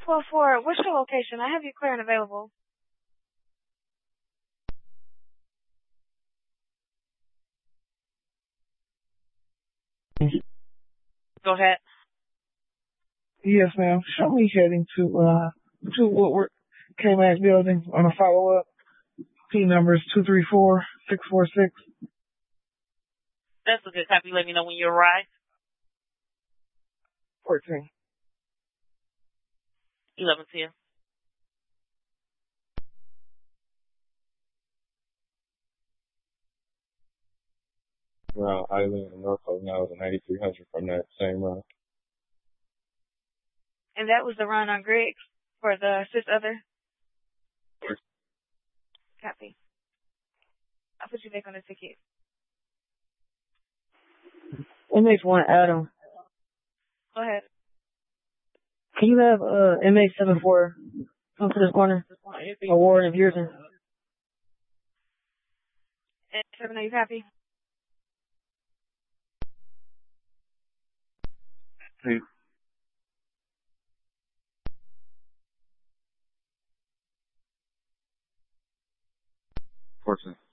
12-4, what's your location? I have you clear and available. Go ahead. Yes, ma'am. Show me heading to Woodward K-Max building on a follow-up. P number is 234646. That's a good copy. Let me know when you arrive. 14. 11-10. Around Island and Norfolk now is a 9300 from that same run. And that was the run on Griggs for the fifth other? Copy. I'll put you back on the ticket. MH1 Adam. Go ahead. Can you have MH74 come to this corner? Award and Pearson. And 7, are you copy? Hey. 14.